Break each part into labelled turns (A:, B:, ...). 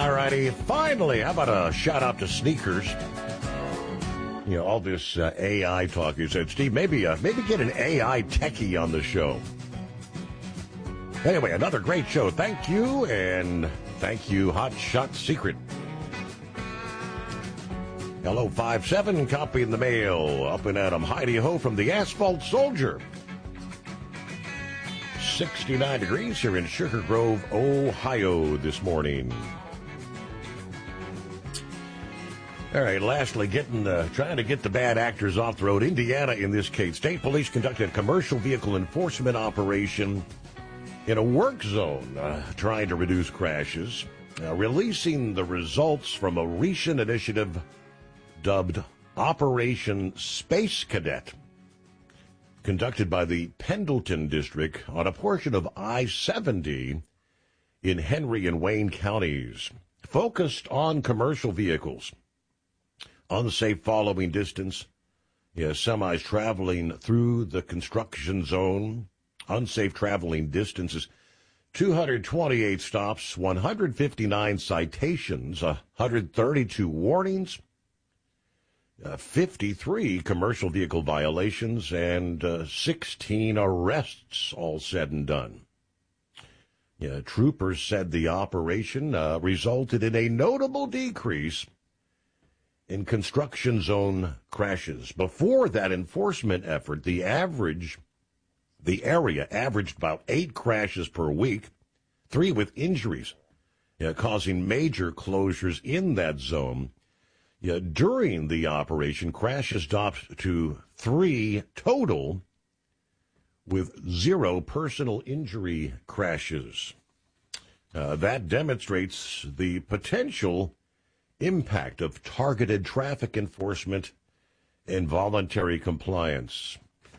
A: All righty. Finally, how about a shout out to Sneakers? You know, all this AI talk. You said, Steve, maybe get an AI techie on the show. Anyway, another great show. Thank you, and thank you, Hot Shot Secret. Hello, 5-7, copy in the mail. Up and at 'em. Heidi-ho from the Asphalt Soldier. 69 degrees here in Sugar Grove, Ohio this morning. All right, lastly, trying to get the bad actors off the road. Indiana, in this case, state police conducted a commercial vehicle enforcement operation in a work zone, trying to reduce crashes, releasing the results from a recent initiative dubbed Operation Space Cadet, conducted by the Pendleton District on a portion of I-70 in Henry and Wayne counties, focused on commercial vehicles. Unsafe following distance, semis traveling through the construction zone. Unsafe traveling distances, 228 stops, 159 citations, 132 warnings, 53 commercial vehicle violations, and 16 arrests, all said and done. Troopers said the operation resulted in a notable decrease in construction zone crashes. Before that enforcement effort, the area averaged about 8 crashes per week, 3 with injuries, causing major closures in that zone. During the operation, crashes dropped to 3 total, with 0 personal injury crashes. That demonstrates the potential impact of targeted traffic enforcement and voluntary compliance.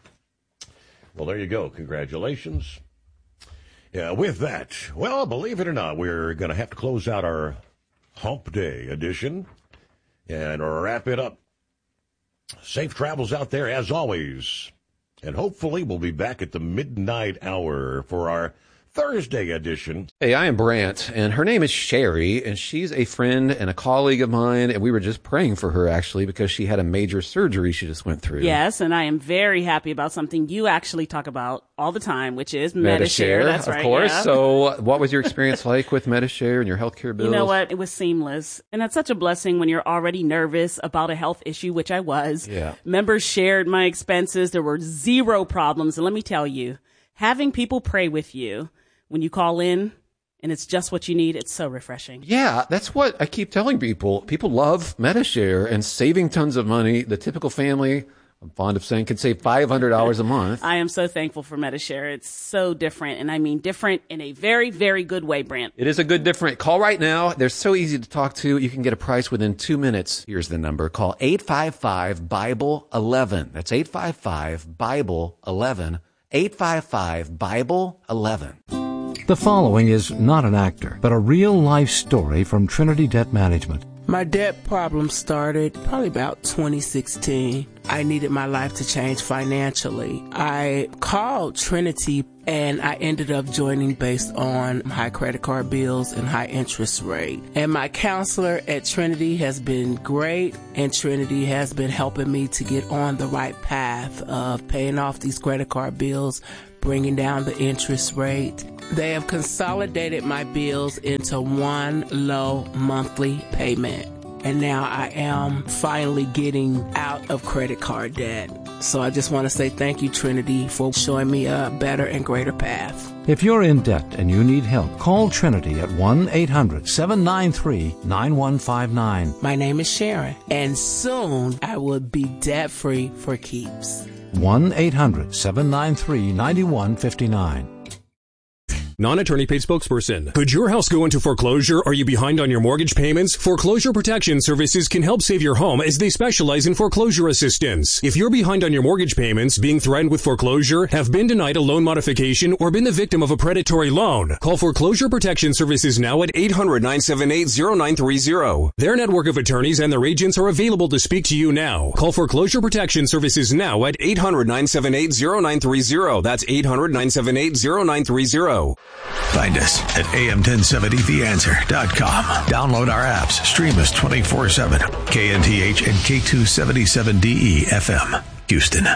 A: Well, there you go. Congratulations. With that, well, believe it or not, we're going to have to close out our Hump Day edition and wrap it up. Safe travels out there, as always. And hopefully we'll be back at the midnight hour for our Thursday edition.
B: Hey, I am Brant, and her name is Sherry, and she's a friend and a colleague of mine, and we were just praying for her, actually, because she had a major surgery she just went through.
C: Yes, and I am very happy about something you actually talk about all the time, which is Medi-Share. That's right,
B: of course.
C: Yeah.
B: So what was your experience like with Medi-Share and your healthcare bills?
C: You know what? It was seamless, and that's such a blessing when you're already nervous about a health issue, which I was.
B: Yeah.
C: Members shared my expenses. There were 0 problems, and let me tell you, having people pray with you when you call in and it's just what you need, it's so refreshing.
B: Yeah, that's what I keep telling people. People love Medi-Share and saving tons of money. The typical family, I'm fond of saying, can save $500 a month.
C: I am so thankful for Medi-Share. It's so different, and I mean different in a very, very good way, Brant.
B: It is a good different. Call right now. They're so easy to talk to. You can get a price within 2 minutes. Here's the number. Call 855-BIBLE-11. That's 855-BIBLE-11. 855-BIBLE-11.
D: The following is not an actor, but a real-life story from Trinity Debt Management.
E: My debt problem started probably about 2016. I needed my life to change financially. I called Trinity and I ended up joining based on high credit card bills and high interest rate. And my counselor at Trinity has been great, and Trinity has been helping me to get on the right path of paying off these credit card bills, bringing down the interest rate. They have consolidated my bills into one low monthly payment. And now I am finally getting out of credit card debt. So I just want to say thank you, Trinity, for showing me a better and greater path.
D: If you're in debt and you need help, call Trinity at 1-800-793-9159.
E: My name is Sharon, and soon I will be debt-free for keeps.
D: 1-800-793-9159.
F: Non-attorney paid spokesperson. Could your house go into foreclosure? Are you behind on your mortgage payments? Foreclosure Protection Services can help save your home as they specialize in foreclosure assistance. If you're behind on your mortgage payments, being threatened with foreclosure, have been denied a loan modification, or been the victim of a predatory loan, call Foreclosure Protection Services now at 800-978-0930. Their network of attorneys and their agents are available to speak to you now. Call Foreclosure Protection Services now at 800-978-0930. That's 800-978-0930.
G: Find us at am1070theanswer.com. Download our apps. Stream us 24/7. KNTH and K277DE FM, Houston.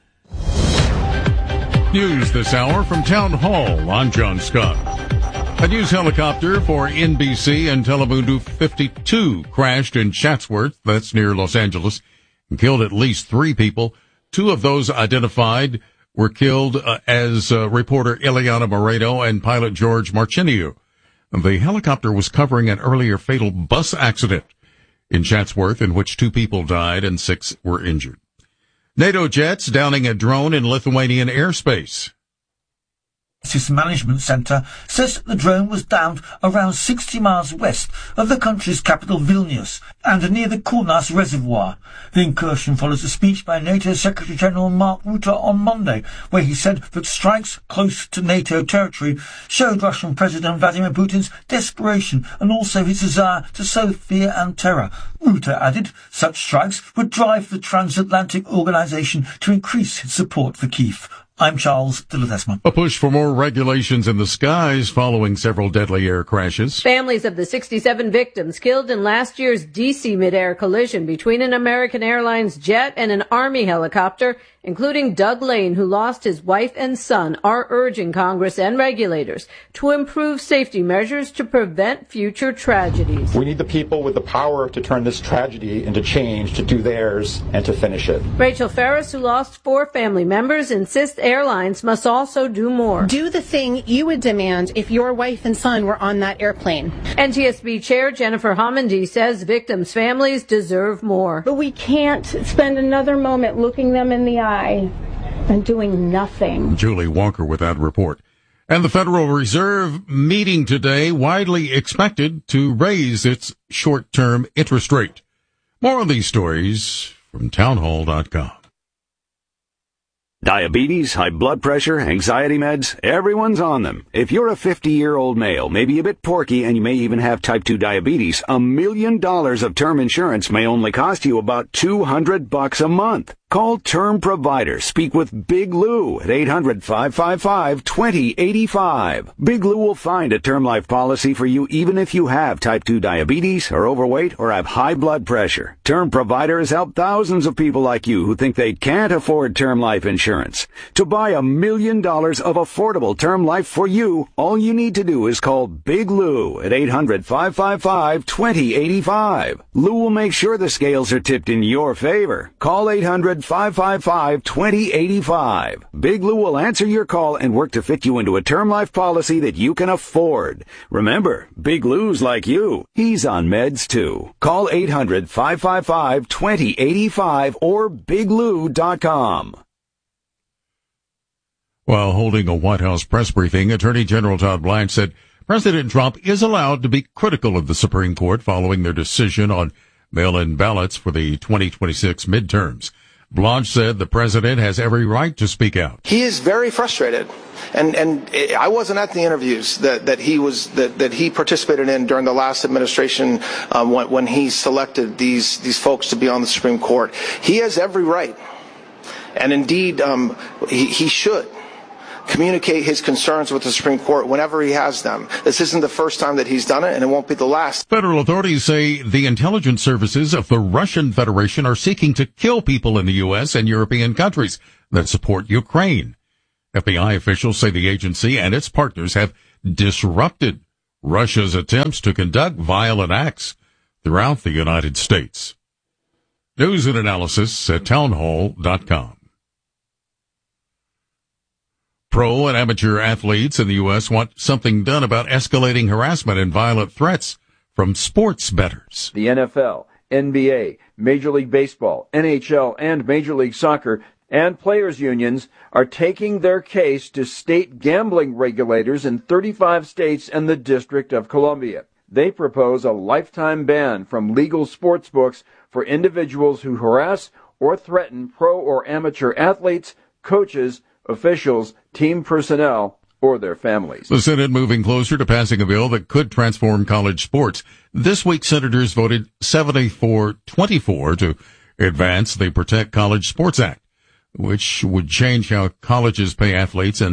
H: News this hour from Town Hall. I'm John Scott. A news helicopter for NBC and Telemundo 52 crashed in Chatsworth, that's near Los Angeles, and killed at least 3 people. 2 of those identified were killed as reporter Ileana Moreno and pilot George Marchenio. The helicopter was covering an earlier fatal bus accident in Chatsworth in which 2 people died and 6 were injured. NATO jets downing a drone in Lithuanian airspace.
I: Crisis Management Centre says the drone was downed around 60 miles west of the country's capital Vilnius and near the Kaunas Reservoir. The incursion follows a speech by NATO Secretary-General Mark Rutte on Monday, where he said that strikes close to NATO territory showed Russian President Vladimir Putin's desperation and also his desire to sow fear and terror. Rutte added such strikes would drive the transatlantic organisation to increase its support for Kyiv. I'm Charles Dillard-Esmond.
H: A push for more regulations in the skies following several deadly air crashes.
J: Families of the 67 victims killed in last year's D.C. mid-air collision between an American Airlines jet and an Army helicopter, including Doug Lane, who lost his wife and son, are urging Congress and regulators to improve safety measures to prevent future tragedies.
K: We need the people with the power to turn this tragedy into change, to do theirs, and to finish it.
J: Rachel Ferris, who lost 4 family members, insists airlines must also do more.
L: Do the thing you would demand if your wife and son were on that airplane.
J: NTSB Chair Jennifer Homendy says victims' families deserve more.
M: But we can't spend another moment looking them in the eye and doing nothing.
H: Julie Walker with that report. And the Federal Reserve meeting today, widely expected to raise its short-term interest rate. More on these stories from townhall.com.
N: Diabetes, high blood pressure, anxiety meds, everyone's on them. If you're a 50-year-old male, maybe a bit porky, and you may even have type 2 diabetes, $1 million of term insurance may only cost you about $200 a month. Call Term Provider. Speak with Big Lou at 800-555-2085. Big Lou will find a term life policy for you even if you have type 2 diabetes, are overweight, or have high blood pressure. Term Provider has helped thousands of people like you who think they can't afford term life insurance. To buy $1 million of affordable term life for you, all you need to do is call Big Lou at 800-555-2085. Lou will make sure the scales are tipped in your favor. Call 800-555-2085. Big Lou will answer your call and work to fit you into a term life policy that you can afford. Remember, Big Lou's like you. He's on meds too. Call 800-555-2085 or biglou.com.
H: While holding a White House press briefing, Attorney General Todd Blanche said President Trump is allowed to be critical of the Supreme Court following their decision on mail-in ballots for the 2026 midterms. Blanche said the president has every right to speak out.
O: He is very frustrated. And I wasn't at the interviews that he participated in during the last administration when he selected these folks to be on the Supreme Court. He has every right. And indeed, he should communicate his concerns with the Supreme Court whenever he has them. This isn't the first time that he's done it, and it won't be the last.
H: Federal authorities say the intelligence services of the Russian Federation are seeking to kill people in the U.S. and European countries that support Ukraine. FBI officials say the agency and its partners have disrupted Russia's attempts to conduct violent acts throughout the United States. News and analysis at townhall.com. Pro and amateur athletes in the U.S. want something done about escalating harassment and violent threats from sports bettors.
P: The NFL, NBA, Major League Baseball, NHL, and Major League Soccer and players' unions are taking their case to state gambling regulators in 35 states and the District of Columbia. They propose a lifetime ban from legal sports books for individuals who harass or threaten pro or amateur athletes, coaches, officials, team personnel, or their families.
H: The Senate moving closer to passing a bill that could transform college sports. This week, senators voted 74-24 to advance the Protect College Sports Act, which would change how colleges pay athletes and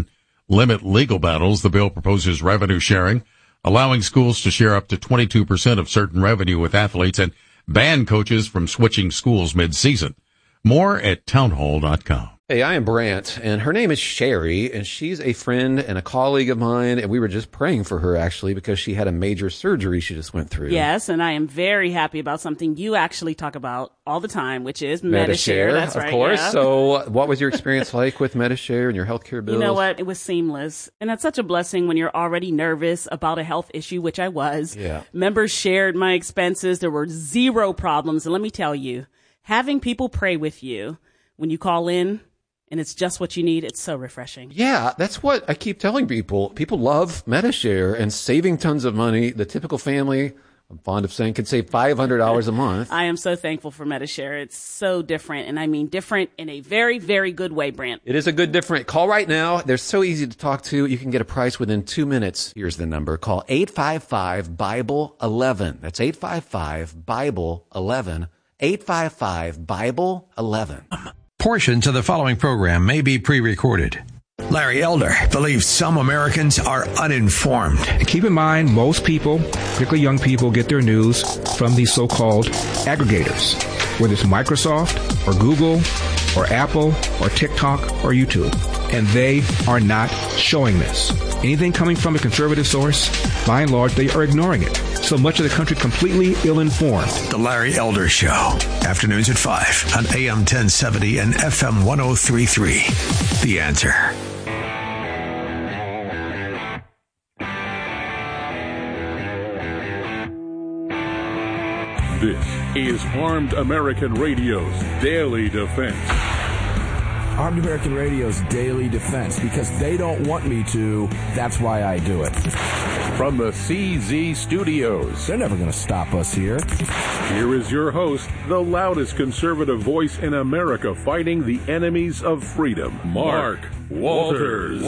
H: limit legal battles. The bill proposes revenue sharing, allowing schools to share up to 22% of certain revenue with athletes, and ban coaches from switching schools mid-season. More at townhall.com.
B: Hey, I am Brant, and her name is Sherry, and she's a friend and a colleague of mine, and we were just praying for her, actually, because she had a major surgery she just went through.
C: Yes, and I am very happy about something you actually talk about all the time, which is Medi-Share. That's right,
B: of course.
C: Yeah.
B: So what was your experience like with Medi-Share and your healthcare bills?
C: You know what? It was seamless. And that's such a blessing when you're already nervous about a health issue, which I was.
B: Yeah.
C: Members shared my expenses. There were zero problems. And let me tell you, having people pray with you when you call in, and it's just what you need, it's so refreshing.
B: Yeah, that's what I keep telling people. People love Medi-Share and saving tons of money. The typical family, I'm fond of saying, can save $500 a month.
C: I am so thankful for Medi-Share. It's so different, and I mean different in a very, very good way, Brant.
B: It is a good different. Call right now. They're so easy to talk to. You can get a price within 2 minutes. Here's the number. Call 855-BIBLE-11. That's 855-BIBLE-11. 855-BIBLE-11.
G: Portions of the following program may be pre-recorded. Larry Elder believes some Americans are uninformed.
Q: Keep in mind, most people, particularly young people, get their news from these so-called aggregators, whether it's Microsoft or Google or Apple or TikTok or YouTube. And they are not showing this. Anything coming from a conservative source, by and large, they are ignoring it. So much of the country completely ill-informed.
G: The Larry Elder Show. Afternoons at 5 on AM 1070 and FM 103.3. The Answer.
R: This is Armed American Radio's Daily Defense.
S: Armed American Radio's Daily Defense, because they don't want me to, that's why I do it.
R: From the CZ Studios.
S: They're never going to stop us here.
R: Here is your host, the loudest conservative voice in America fighting the enemies of freedom, Mark Walters.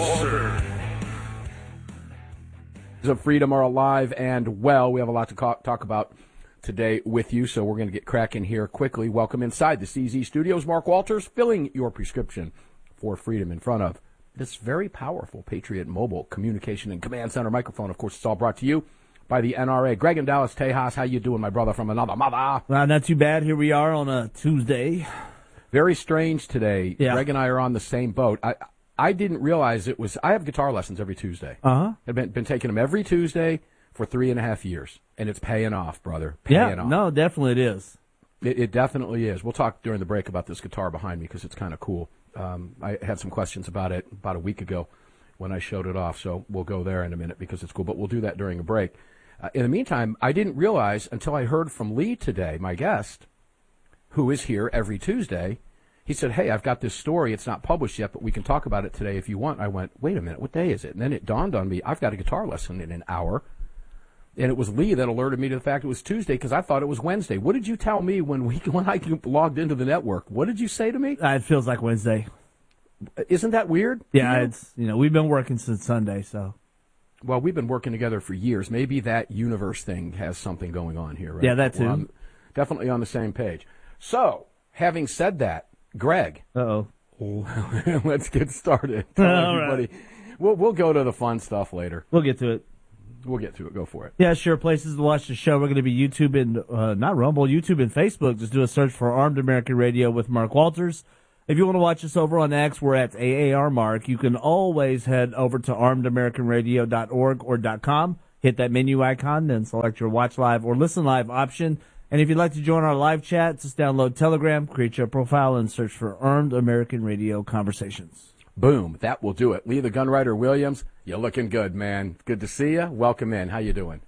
T: Of freedom are alive and well. We have a lot to talk about today with you, so we're going to get cracking here quickly. Welcome inside the CZ Studios. Mark Walters, filling your prescription for freedom in front of this very powerful Patriot Mobile Communication and Command Center microphone. Of course, it's all brought to you by the NRA. Greg in Dallas, Tejas, how you doing, my brother from another mother?
U: Not too bad. Here we are on a Tuesday.
T: Very strange today.
U: Yeah.
T: Greg and I are on the same boat. I didn't realize it was. I have guitar lessons every Tuesday. I've been taking them every Tuesday for 3.5 years, and it's paying off, brother. Paying off.
U: No, definitely it is.
T: It definitely is. We'll talk during the break about this guitar behind me because it's kind of cool. I had some questions about it about a week ago when I showed it off, so we'll go there in a minute because it's cool, but we'll do that during a break. In the meantime, I didn't realize until I heard from Lee today, my guest, who is here every Tuesday. He said, hey, I've got this story. It's not published yet, but we can talk about it today if you want. I went, wait a minute, what day is it? And then it dawned on me, I've got a guitar lesson in an hour. And it was Lee that alerted me to the fact it was Tuesday because I thought it was Wednesday. What did you tell me when I logged into the network? What did you say to me?
U: It feels like Wednesday.
T: Isn't that weird?
U: Yeah, it's we've been working since Sunday, so.
T: Well, we've been working together for years. Maybe that universe thing has something going on here, right?
U: Yeah, that too.
T: Well, I'm definitely on the same page. So, having said that, Greg.
U: Uh-oh.
T: Let's get started. Tell everybody.
U: Right.
T: We'll go to the fun stuff later.
U: We'll get to it.
T: We'll get to it. Go for it.
U: Yeah, sure. Places to watch the show. We're going to be YouTube and, not Rumble, YouTube and Facebook. Just do a search for Armed American Radio with Mark Walters. If you want to watch us over on X, we're at AAR Mark. You can always head over to armedamericanradio.org or .com. Hit that menu icon, then select your watch live or listen live option. And if you'd like to join our live chat, just download Telegram, create your profile, and search for Armed American Radio Conversations.
T: Boom. That will do it. Lee the Gunwriter Williams, you're looking good, man. Good to see you. Welcome in. How you doing?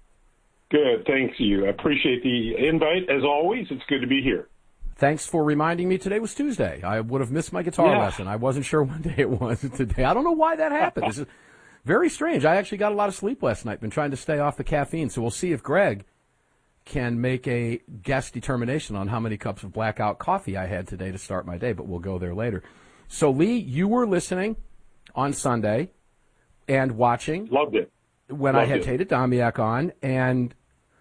V: Good. Thanks you. I appreciate the invite. As always, it's good to be here.
T: Thanks for reminding me today was Tuesday. I would have missed my guitar lesson. I wasn't sure what day it was today. I don't know why that happened. This is very strange. I actually got a lot of sleep last night. Been trying to stay off the caffeine. So we'll see if Greg can make a guess determination on how many cups of blackout coffee I had today to start my day, but we'll go there later. So, Lee, you were listening on Sunday and watching.
V: Loved it.
T: When I had Tate Damiak on, and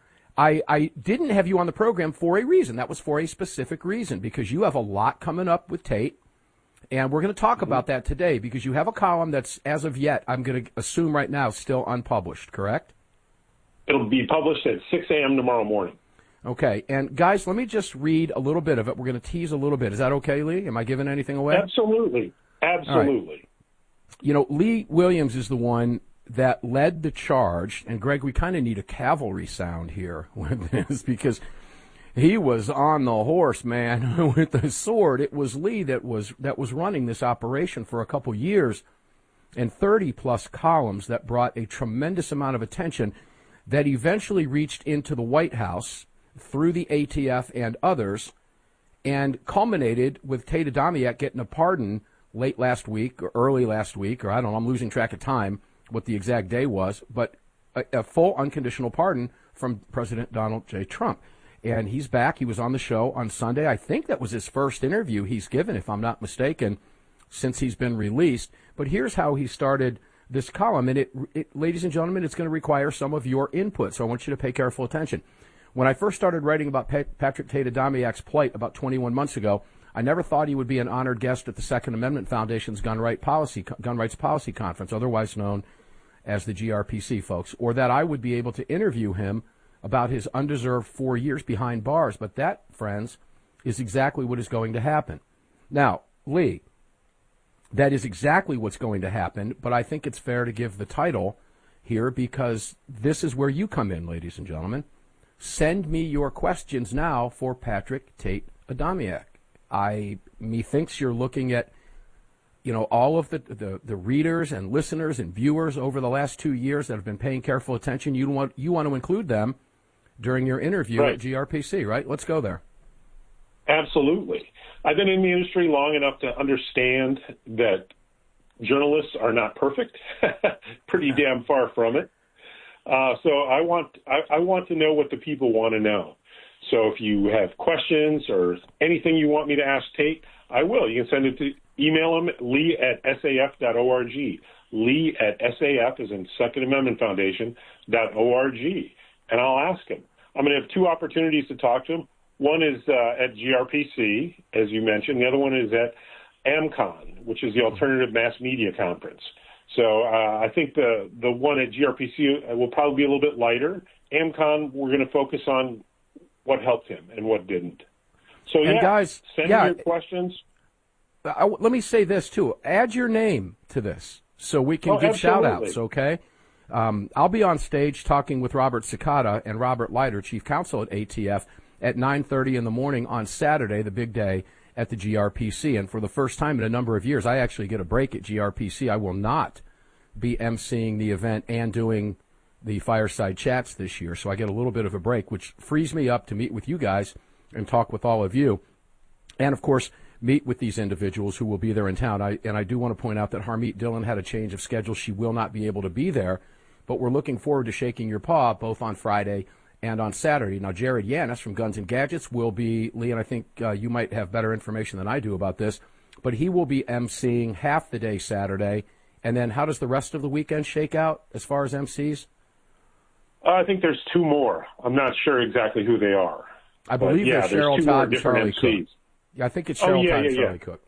T: I didn't have you on the program for a reason. That was for a specific reason, because you have a lot coming up with Tate. And we're going to talk about that today because you have a column that's, as of yet, I'm going to assume right now, still unpublished, correct?
V: It'll be published at 6 a.m. tomorrow morning.
T: Okay. And, guys, let me just read a little bit of it. We're going to tease a little bit. Is that okay, Lee? Am I giving anything away?
V: Absolutely. Absolutely.
T: Right. Lee Williams is the one that led the charge. And, Greg, we kind of need a cavalry sound here with this because he was on the horse, man, with the sword. It was Lee that was running this operation for a couple years and 30-plus columns that brought a tremendous amount of attention that eventually reached into the White House through the ATF and others and culminated with Tate Adamiak getting a pardon late last week or early last week, or I don't know, I'm losing track of time, what the exact day was, but a full unconditional pardon from President Donald J. Trump. And he's back. He was on the show on Sunday. I think that was his first interview he's given, if I'm not mistaken, since he's been released. But here's how he started this column. And it ladies and gentlemen, it's going to require some of your input, so I want you to pay careful attention. When I first started writing about Patrick Tate Adamiak's plight about 21 months ago, I never thought he would be an honored guest at the Second Amendment Foundation's Gun Rights Policy Conference, otherwise known as the GRPC, folks, or that I would be able to interview him about his undeserved 4 years behind bars. But that, friends, is exactly what is going to happen. Now, Lee, that is exactly what's going to happen, but I think it's fair to give the title here because this is where you come in, ladies and gentlemen. Send me your questions now for Patrick Tate Adamiak. Methinks you're looking at, all of the readers and listeners and viewers over the last 2 years that have been paying careful attention. You want to include them during your interview at GRPC, right? Let's go there.
V: Absolutely. I've been in the industry long enough to understand that journalists are not perfect, pretty damn far from it. So I want to know what the people want to know. So if you have questions or anything you want me to ask Tate, I will. You can send it to email him, lee@saf.org. Lee@SAF, as in Second Amendment Foundation.org. And I'll ask him. I'm going to have two opportunities to talk to him. One is at GRPC, as you mentioned. The other one is at AMCON, which is the Alternative Mass Media Conference. So I think the one at GRPC will probably be a little bit lighter. AMCON, we're going to focus on what helped him and what didn't. So,
T: and guys,
V: send me your questions.
T: Let me say this, too. Add your name to this so we can give shout-outs, okay? I'll be on stage talking with Robert Cicada and Robert Leiter, Chief Counsel at ATF, at 9:30 in the morning on Saturday, the big day, at the GRPC. And for the first time in a number of years, I actually get a break at GRPC. I will not be emceeing the event and doing the fireside chats this year. So I get a little bit of a break, which frees me up to meet with you guys and talk with all of you. And, of course, meet with these individuals who will be there in town. I do want to point out that Harmeet Dillon had a change of schedule. She will not be able to be there. But we're looking forward to shaking your paw both on Friday and on Saturday. Now, Jared Yanis from Guns and Gadgets will be, Lee, and I think you might have better information than I do about this, but he will be emceeing half the day Saturday. And then how does the rest of the weekend shake out as far as MCs?
V: I think there's two more. I'm not sure exactly who they are.
T: I believe there's Cheryl Todd and Charlie Cook. Yeah, I think it's Cheryl Todd and Charlie Cook.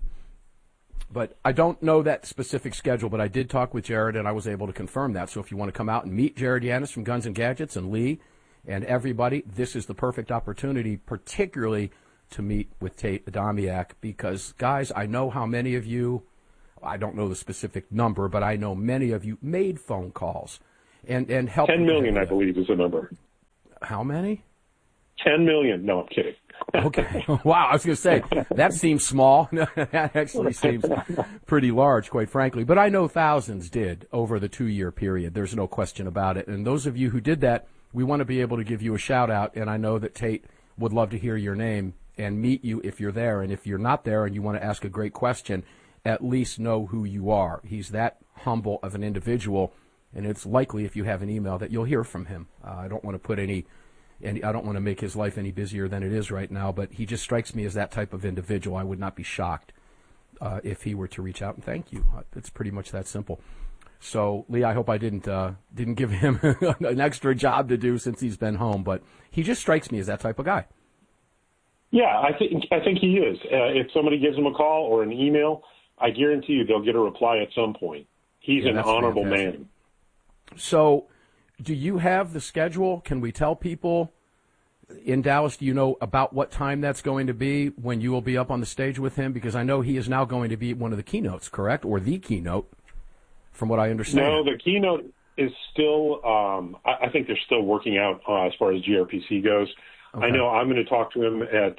T: But I don't know that specific schedule, but I did talk with Jared, and I was able to confirm that. So if you want to come out and meet Jared Yanis from Guns and Gadgets and Lee and everybody, this is the perfect opportunity, particularly to meet with Tate Adamiak, because, guys, I know how many of you, I don't know the specific number, but I know many of you made phone calls and helped.
V: 10 million, I believe, is the number.
T: How many?
V: 10 million. No, I'm kidding.
T: Okay. Wow, I was going to say, that seems small. That actually seems pretty large, quite frankly. But I know thousands did over the 2-year period. There's no question about it. And those of you who did that, we want to be able to give you a shout-out, and I know that Tate would love to hear your name and meet you if you're there. And if you're not there and you want to ask a great question, at least know who you are. He's that humble of an individual, and it's likely if you have an email that you'll hear from him. I don't want to put and I don't want to make his life any busier than it is right now, but he just strikes me as that type of individual. I would not be shocked if he were to reach out and thank you. It's pretty much that simple. So, Lee, I hope I didn't give him an extra job to do since he's been home, but he just strikes me as that type of guy.
V: Yeah, I think he is. If somebody gives him a call or an email, I guarantee you they'll get a reply at some point. He's an honorable man.
T: So, do you have the schedule? Can we tell people in Dallas, do you know about what time that's going to be when you will be up on the stage with him? Because I know he is now going to be one of the keynotes, correct? Or the keynote, from what I understand.
V: No, the keynote is still, I think they're still working out as far as GRPC goes. Okay. I know I'm going to talk to him at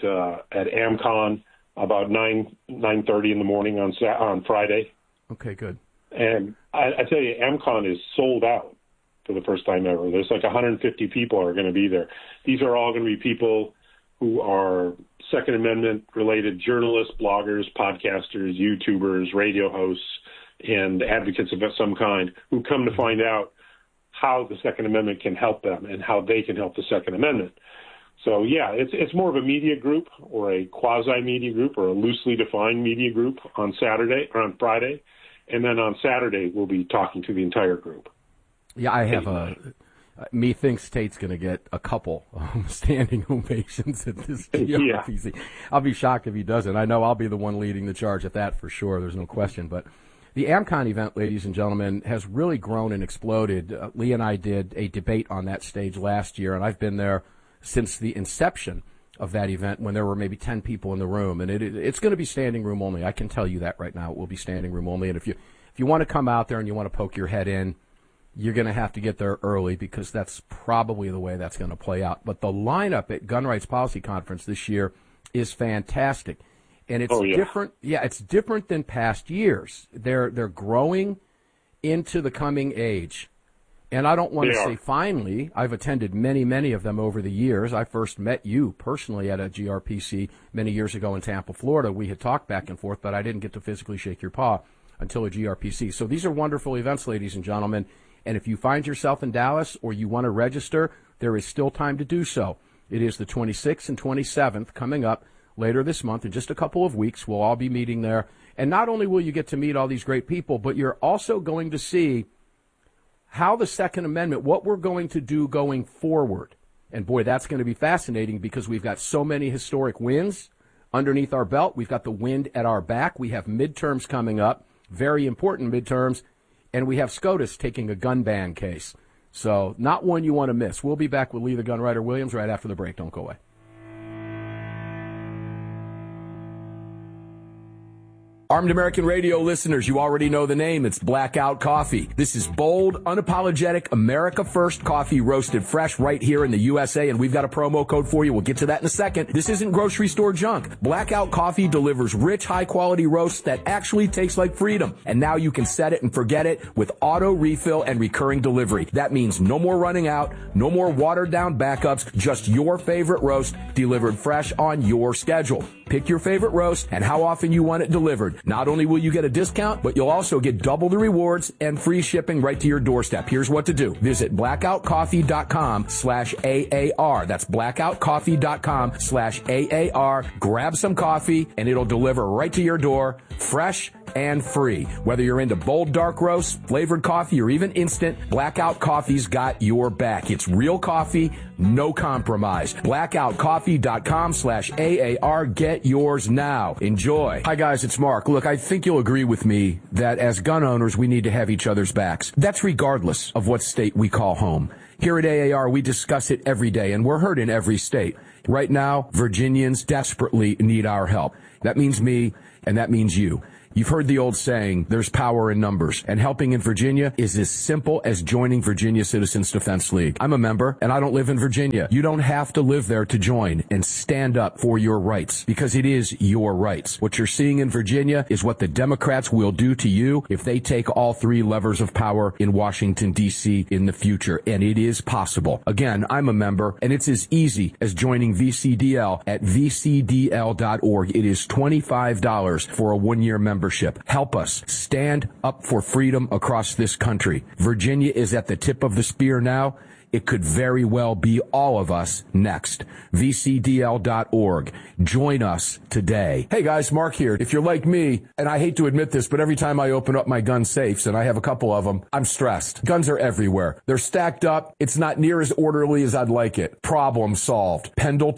V: AmCon about 9:30 in the morning on Friday.
T: Okay, good.
V: And I tell you, AmCon is sold out for the first time ever. There's like 150 people are going to be there. These are all going to be people who are Second Amendment-related journalists, bloggers, podcasters, YouTubers, radio hosts, and advocates of some kind who come to find out how the Second Amendment can help them and how they can help the Second Amendment. So, yeah, it's more of a media group or a quasi-media group or a loosely defined media group on Saturday or on Friday. And then on Saturday, we'll be talking to the entire group.
T: Yeah, I have methinks Tate's going to get a couple standing ovations at this GRPC. Yeah. I'll be shocked if he doesn't. I know I'll be the one leading the charge at that for sure. There's no question. But the AmCon event, ladies and gentlemen, has really grown and exploded. Lee and I did a debate on that stage last year, and I've been there since the inception of that event when there were maybe 10 people in the room. And it's going to be standing room only. I can tell you that right now. It will be standing room only. And if you want to come out there and you want to poke your head in, you're going to have to get there early because that's probably the way that's going to play out. But the lineup at Gun Rights Policy Conference this year is fantastic. And it's different. Yeah, it's different than past years. They're growing into the coming age. And I don't want to say finally. I've attended many, many of them over the years. I first met you personally at a GRPC many years ago in Tampa, Florida. We had talked back and forth, but I didn't get to physically shake your paw until a GRPC. So these are wonderful events, ladies and gentlemen. And if you find yourself in Dallas or you want to register, there is still time to do so. It is the 26th and 27th coming up later this month. In just a couple of weeks, we'll all be meeting there. And not only will you get to meet all these great people, but you're also going to see how the Second Amendment, what we're going to do going forward. And boy, that's going to be fascinating because we've got so many historic wins underneath our belt. We've got the wind at our back. We have midterms coming up, very important midterms. And we have SCOTUS taking a gun ban case. So not one you want to miss. We'll be back with Lee the Gun Writer Williams right after the break. Don't go away. Armed American Radio listeners, you already know the name. It's Blackout Coffee. This is bold, unapologetic, America First coffee roasted fresh right here in the USA, and we've got a promo code for you. We'll get to that in a second. This isn't grocery store junk. Blackout Coffee delivers rich, high-quality roasts that actually taste like freedom. And now you can set it and forget it with auto refill and recurring delivery. That means no more running out, no more watered-down backups, just your favorite roast delivered fresh on your schedule. Pick your favorite roast and how often you want it delivered. Not only will you get a discount, but you'll also get double the rewards and free shipping right to your doorstep. Here's what to do. Visit blackoutcoffee.com/AAR. That's blackoutcoffee.com/AAR. Grab some coffee and it'll deliver right to your door, fresh and free. Whether you're into bold dark roast, flavored coffee, or even instant, Blackout Coffee's got your back. It's real coffee, no compromise. blackoutcoffee.com/AAR. Get yours now. Enjoy. Hi guys, it's Mark. Look, I think you'll agree with me that as gun owners, we need to have each other's backs. That's regardless of what state we call home. Here at AAR, we discuss it every day, and we're heard in every state. Right now, Virginians desperately need our help. That means me, and that means you. You've heard the old saying, there's power in numbers, and helping in Virginia is as simple as joining Virginia Citizens Defense League. I'm a member, and I don't live in Virginia. You don't have to live there to join and stand up for your rights, because it is your rights. What you're seeing in Virginia is what the Democrats will do to you if they take all three levers of power in Washington, D.C. in the future, and it is possible. Again, I'm a member, and it's as easy as joining VCDL at vcdl.org. It is $25 for a one-year membership. Help us stand up for freedom across this country. Virginia is at the tip of the spear now.
S: it could very well be all of us next. VCDL.org. Join us today. Hey guys, Mark here. If you're like me, and I hate to admit this, but every time I open up my gun safes, and I have a couple of them, I'm stressed. Guns are everywhere. They're stacked up. It's not near as orderly as I'd like it. Problem solved.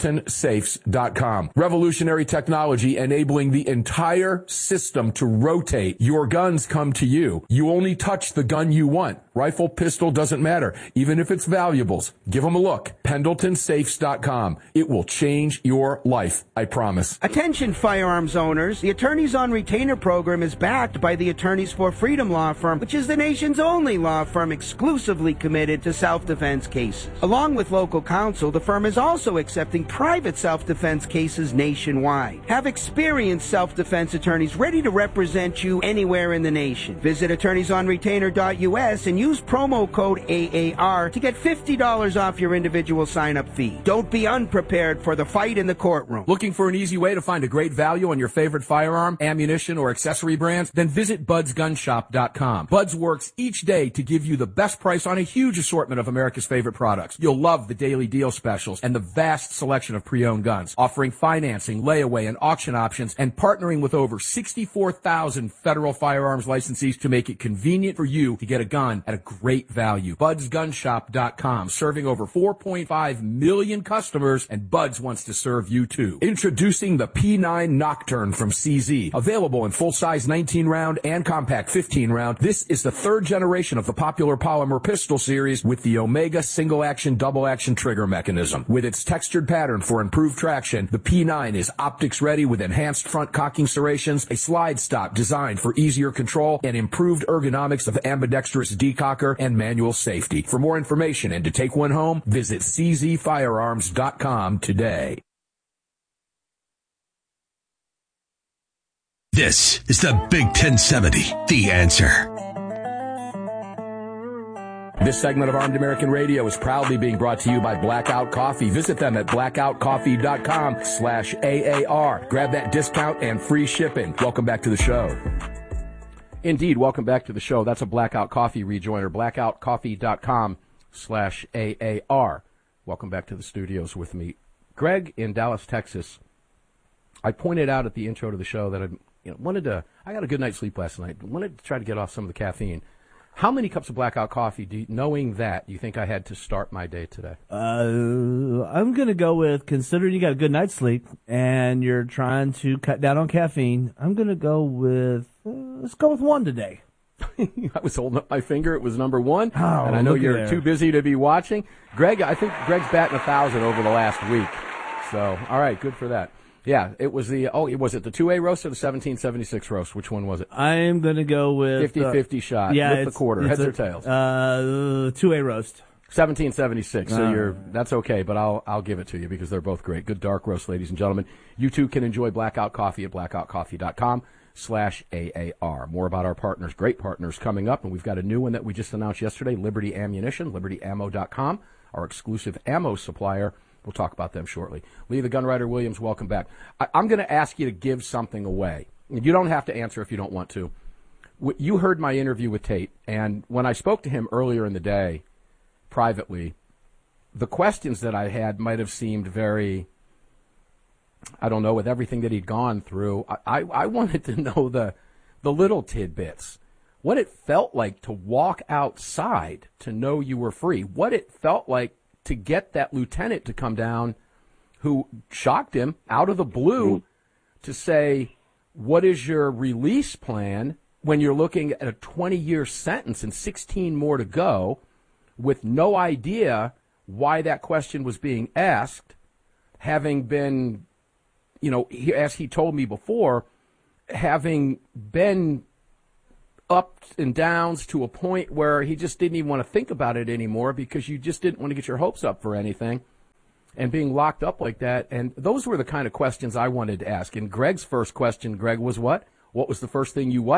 S: PendletonSafes.com. Revolutionary technology enabling the entire system to rotate. Your guns come to you. You only touch the gun you want. Rifle, pistol, doesn't matter. Even if it's valuables. Give them a look. PendletonSafes.com. It will change your life. I promise.
A: Attention firearms owners. The Attorneys on Retainer program is backed by the Attorneys for Freedom law firm, which is the nation's only law firm exclusively committed to self-defense cases. Along with local counsel, the firm is also accepting private self-defense cases nationwide. Have experienced self-defense attorneys ready to represent you anywhere in the nation. Visit attorneysonretainer.us and use promo code AAR to get $50 off your individual sign-up fee. Don't be unprepared for the fight in the courtroom.
S: Looking for an easy way to find a great value on your favorite firearm, ammunition, or accessory brands? Then visit BudsGunShop.com. Buds works each day to give you the best price on a huge assortment of America's favorite products. You'll love the daily deal specials and the vast selection of pre-owned guns, offering financing, layaway, and auction options, and partnering with over 64,000 federal firearms licensees to make it convenient for you to get a gun at a great value. BudsGunShop.com, serving over 4.5 million customers, and Buds wants to serve you too. Introducing the P9 Nocturne from CZ. Available in full-size 19-round and compact 15-round, this is the third generation of the popular polymer pistol series with the Omega single-action, double-action trigger mechanism. With its textured pattern for improved traction, the P9 is optics-ready with enhanced front cocking serrations, a slide stop designed for easier control, and improved ergonomics of ambidextrous decocker and manual safety. For more information and to take one home, visit czfirearms.com today.
G: This is the Big 1070, The Answer.
S: This segment of Armed American Radio is proudly being brought to you by Blackout Coffee. Visit them at blackoutcoffee.com/AAR. Grab that discount and free shipping. Welcome back to the show. Indeed, welcome back to the show. That's a Blackout Coffee rejoiner, blackoutcoffee.com/AAR. Welcome back to the studios with me. Greg in Dallas, Texas. I pointed out at the intro to the show that I got a good night's sleep last night. Wanted to try to get off some of the caffeine. How many cups of Blackout Coffee, knowing that, do you think I had to start my day today?
U: I'm going to go with, considering you got a good night's sleep and you're trying to cut down on caffeine, I'm going to go with, let's go with one today.
S: I was holding up my finger. It was number one.
U: Oh,
S: and I know you're too busy to be watching. Greg, I think Greg's batting 1,000 over the last week. So, all right, good for that. Yeah, it was was it the 2A roast or the 1776 roast? Which one was it?
U: I'm going to go with
S: 50-50 shot.
U: Yeah,
S: with the quarter. Heads or tails?
U: 2A roast.
S: 1776. So that's okay, but I'll give it to you because they're both great. Good dark roast, ladies and gentlemen. You too can enjoy Blackout Coffee at blackoutcoffee.com/AAR. More about our partners, great partners coming up, and we've got a new one that we just announced yesterday, Liberty Ammunition, libertyammo.com, our exclusive ammo supplier. We'll talk about them shortly. Lee the Gunwriter Williams, welcome back. I'm going to ask you to give something away. You don't have to answer if you don't want to. You heard my interview with Tate, and when I spoke to him earlier in the day, privately, the questions that I had might have seemed very, I don't know, with everything that he'd gone through. I wanted to know the little tidbits. What it felt like to walk outside to know you were free. What it felt like to get that lieutenant to come down who shocked him out of the blue to say, what is your release plan when you're looking at a 20-year sentence and 16 more to go, with no idea why that question was being asked, having been, as he told me before, having been ups and downs to a point where he just didn't even want to think about it anymore because you just didn't want to get your hopes up for anything, and being locked up like that. And those were the kind of questions I wanted to ask. And Greg's first question, Greg, was what? What was the first thing you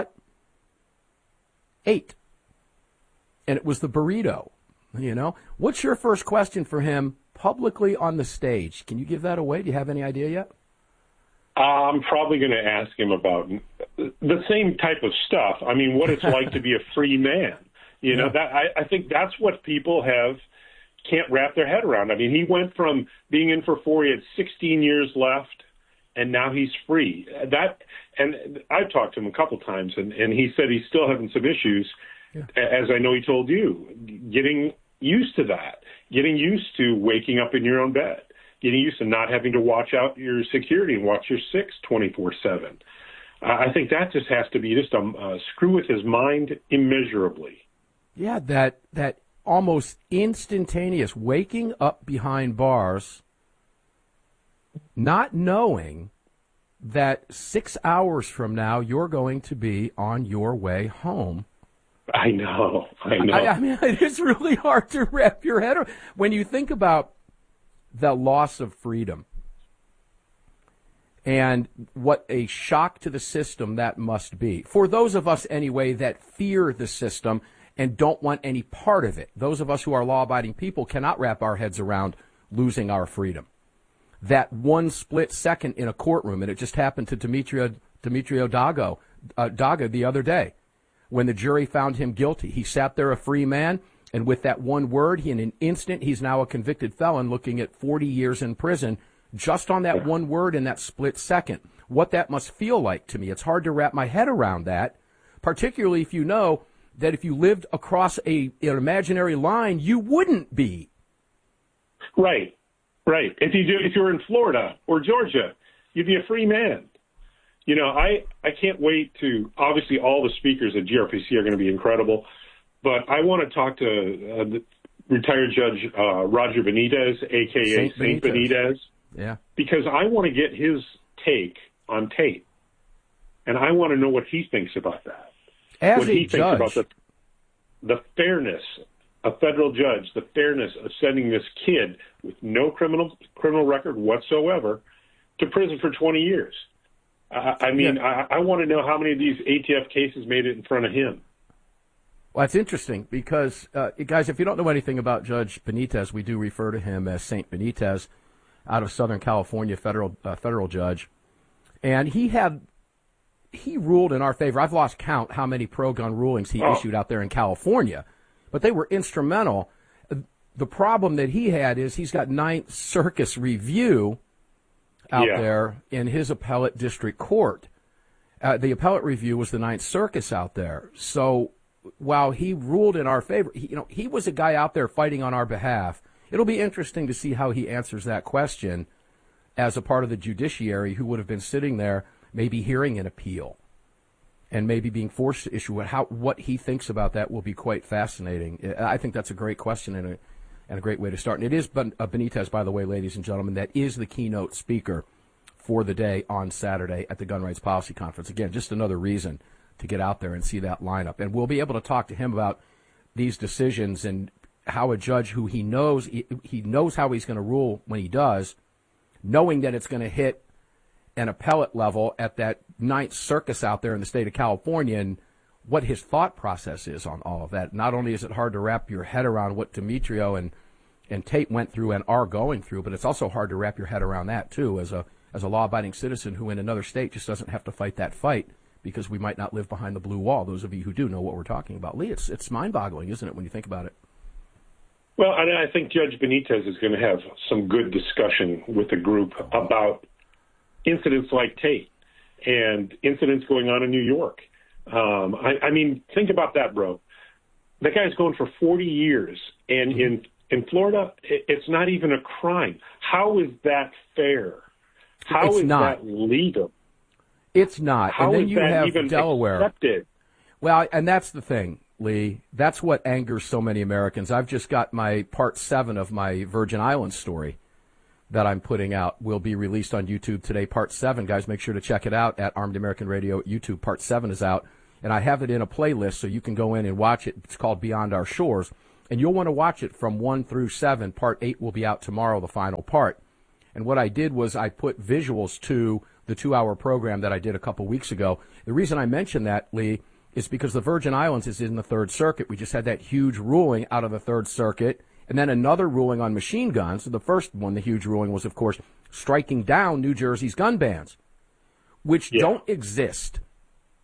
S: ate? And it was the burrito, What's your first question for him publicly on the stage? Can you give that away? Do you have any idea yet?
V: I'm probably going to ask him about the same type of stuff. I mean, what it's like to be a free man. That I think that's what people have can't wrap their head around. I mean, he went from being in for 4, he had 16 years left, and now he's free. And I've talked to him a couple times, and he said he's still having some issues, as I know he told you, getting used to that, getting used to waking up in your own bed, getting used to not having to watch out your security and watch your 6 24/7. I think that just has to be just a screw with his mind immeasurably.
S: Yeah, that almost instantaneous waking up behind bars, not knowing that 6 hours from now you're going to be on your way home.
V: I know.
S: I mean, it's really hard to wrap your head around. When you think about the loss of freedom and what a shock to the system that must be, for those of us anyway that fear the system and don't want any part of it. Those of us who are law-abiding people cannot wrap our heads around losing our freedom. That one split second in a courtroom, and it just happened to Demetrio Daga the other day, when the jury found him guilty. He sat there a free man, and with that one word, in an instant, he's now a convicted felon looking at 40 years in prison just on that one word in that split second. What that must feel like to me, it's hard to wrap my head around that, particularly if you know that if you lived across an imaginary line, you wouldn't be.
V: Right. If you're in Florida or Georgia, you'd be a free man. You know, I can't wait to, obviously all the speakers at GRPC are going to be incredible, but I want to talk to retired Judge Roger Benitez, a.k.a. Saint Benitez.
S: Yeah.
V: Because I want to get his take on tape, and I want to know what he thinks about that.
S: As
V: what
S: a
V: he
S: judge,
V: thinks about the fairness, a federal judge, the fairness of sending this kid with no criminal record whatsoever to prison for 20 years. I want to know how many of these ATF cases made it in front of him.
S: Well, it's interesting because, guys, if you don't know anything about Judge Benitez, we do refer to him as Saint Benitez, out of Southern California, federal judge, and he ruled in our favor. I've lost count how many pro-gun rulings he issued out there in California, but they were instrumental. The problem that he had is he's got Ninth Circuit review out there in his appellate district court. The appellate review was the Ninth Circuit out there. So while he ruled in our favor, he was a guy out there fighting on our behalf. It'll be interesting to see how he answers that question as a part of the judiciary who would have been sitting there maybe hearing an appeal and maybe being forced to issue it. What he thinks about that will be quite fascinating. I think that's a great question and a great way to start. And it is Benitez, by the way, ladies and gentlemen, that is the keynote speaker for the day on Saturday at the Gun Rights Policy Conference. Again, just another reason to get out there and see that lineup. And we'll be able to talk to him about these decisions and how a judge who he knows how he's going to rule when he does, knowing that it's going to hit an appellate level at that Ninth Circuit out there in the state of California, and what his thought process is on all of that. Not only is it hard to wrap your head around what Demetrio and Tate went through and are going through, but it's also hard to wrap your head around that too as a law-abiding citizen who in another state just doesn't have to fight that fight because we might not live behind the blue wall. Those of you who do know what we're talking about. Lee, it's mind-boggling, isn't it, when you think about it?
V: Well, I think Judge Benitez is going to have some good discussion with the group about incidents like Tate and incidents going on in New York. I mean, think about that, bro. That guy's going for 40 years, and in Florida, it's not even a crime. How is that fair? How is that legal?
S: It's not.
V: How
S: and then
V: is
S: you
V: that
S: have
V: even
S: Delaware.
V: accepted?
S: Well, and that's the thing, Lee. That's what angers so many Americans. I've just got my part 7 of my Virgin Islands story that I'm putting out will be released on YouTube today. Part 7, guys, make sure to check it out at Armed American Radio. YouTube Part 7 is out, and I have it in a playlist so you can go in and watch it. It's called Beyond Our Shores, and you'll want to watch it from 1 through 7. Part 8 will be out tomorrow, the final part. And what I did was I put visuals to the 2-hour program that I did a couple weeks ago. The reason I mention that, Lee, is because the Virgin Islands is in the Third Circuit. We just had that huge ruling out of the Third Circuit, and then another ruling on machine guns. The first one, the huge ruling, was, of course, striking down New Jersey's gun bans, which don't exist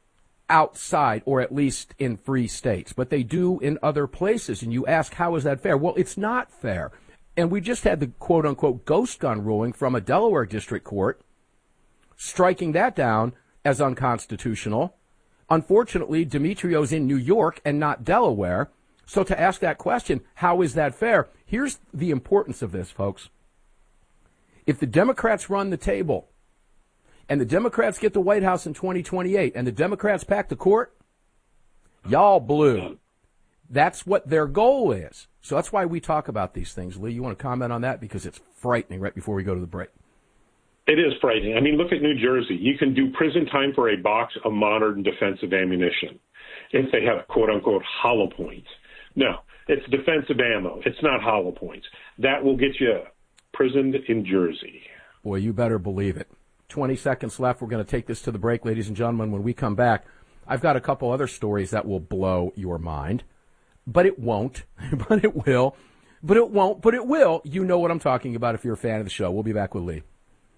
T: outside, or at least in free states, but they do in other places. And you ask, how is that fair? Well, it's not fair. And we just had the quote-unquote ghost gun ruling from a Delaware district court, striking that down as unconstitutional. Unfortunately, Demetrio's in New York and not Delaware. So to ask that question, how is that fair? Here's the importance of this, folks. If the Democrats run the table, and the Democrats get the White House in 2028, and the Democrats pack the court, y'all blew. That's what their goal is. So that's why we talk about these things. Lee, you want to comment on that? Because it's frightening right before we go to the break.
V: It is frightening. I mean, look at New Jersey. You can do prison time for a box of modern defensive ammunition if they have quote-unquote hollow points. No, it's defensive ammo. It's not hollow points. That will get you prisoned in Jersey.
T: Boy, you better believe it. 20 seconds left. We're going to take this to the break, ladies and gentlemen. When we come back, I've got a couple other stories that will blow your mind. But it won't. But it will. But it won't. But it will. You know what I'm talking about if you're a fan of the show. We'll be back with Lee.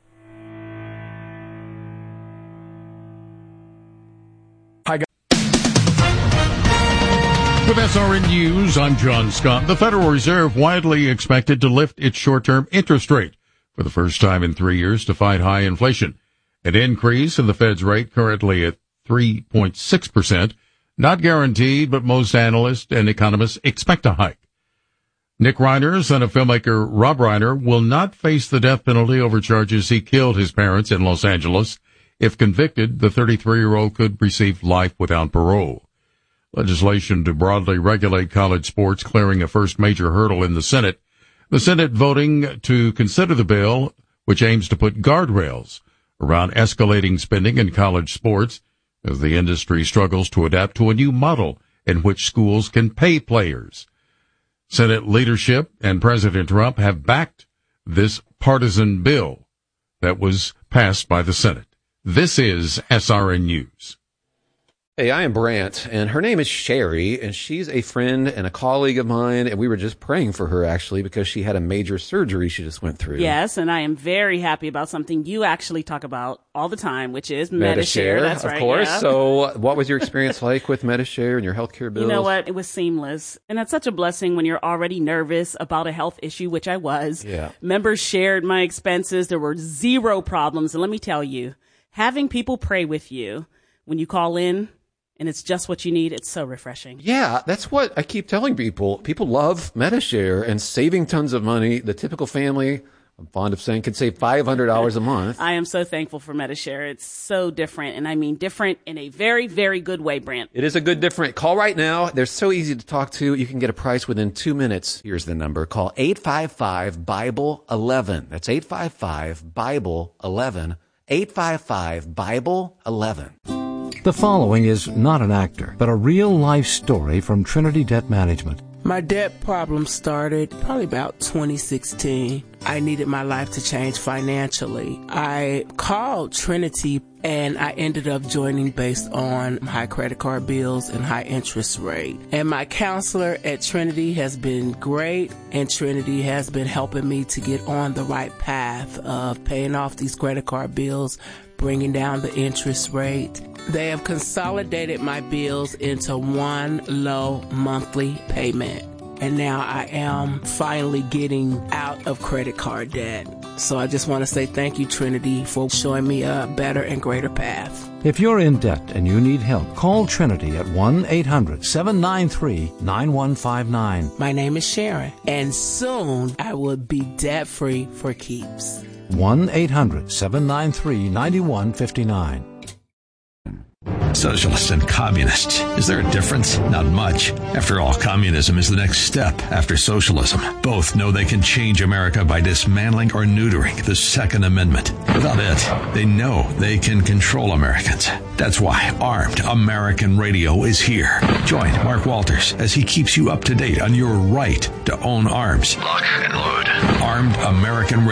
H: With SRN News, I'm John Scott. The Federal Reserve widely expected to lift its short-term interest rate for the first time in 3 years to fight high inflation. An increase in the Fed's rate, currently at 3.6%, not guaranteed, but most analysts and economists expect a hike. Nick Reiner, son of filmmaker Rob Reiner, will not face the death penalty over charges he killed his parents in Los Angeles. If convicted, the 33-year-old could receive life without parole. Legislation to broadly regulate college sports clearing a first major hurdle in the Senate. The Senate voting to consider the bill, which aims to put guardrails around escalating spending in college sports as the industry struggles to adapt to a new model in which schools can pay players. Senate leadership and President Trump have backed this partisan bill that was passed by the Senate. This is SRN News.
B: Hey, I am Brant, and her name is Sherry, and she's a friend and a colleague of mine, and we were just praying for her, actually, because she had a major surgery she just went through.
C: Yes, and I am very happy about something you actually talk about all the time, which is Medi-Share. That's right,
B: of course.
C: Yeah.
B: So what was your experience like with Medi-Share and your healthcare bills?
C: You know what? It was seamless. And that's such a blessing when you're already nervous about a health issue, which I was.
B: Yeah.
C: Members shared my expenses. There were zero problems. And let me tell you, having people pray with you when you call in, and it's just what you need, it's so refreshing.
B: Yeah, that's what I keep telling people. People love Medi-Share and saving tons of money. The typical family, I'm fond of saying, can save $500 a month.
C: I am so thankful for Medi-Share. It's so different, and I mean different in a very, very good way, Brant.
B: It is a good different. Call right now. They're so easy to talk to. You can get a price within 2 minutes. Here's the number. Call 855-BIBLE-11. That's 855-BIBLE-11. 855-BIBLE-11.
D: The following is not an actor, but a real-life story from Trinity Debt Management.
E: My debt problem started probably about 2016. I needed my life to change financially. I called Trinity and I ended up joining based on high credit card bills and high interest rate. And my counselor at Trinity has been great, and Trinity has been helping me to get on the right path of paying off these credit card bills, bringing down the interest rate. They have consolidated my bills into one low monthly payment. And now I am finally getting out of credit card debt. So I just want to say thank you, Trinity, for showing me a better and greater path.
D: If you're in debt and you need help, call Trinity at 1-800-793-9159.
E: My name is Sharon, and soon I will be debt-free for keeps.
D: 1-800-793-9159.
G: Socialist and communist. Is there a difference? Not much. After all, communism is the next step after socialism. Both know they can change America by dismantling or neutering the Second Amendment. Without it, they know they can control Americans. That's why Armed American Radio is here. Join Mark Walters as he keeps you up to date on your right to own arms. Lock and load. Armed American Radio.